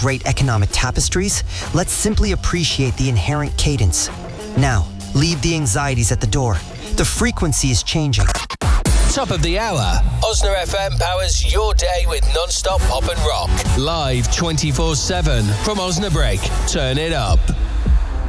great economic tapestries, let's simply appreciate the inherent cadence. Now, leave the anxieties at the door. The frequency is changing. Top of the hour. Osna FM powers your day with non-stop pop and rock. Live 24/7 from Osnabrück. Turn it up.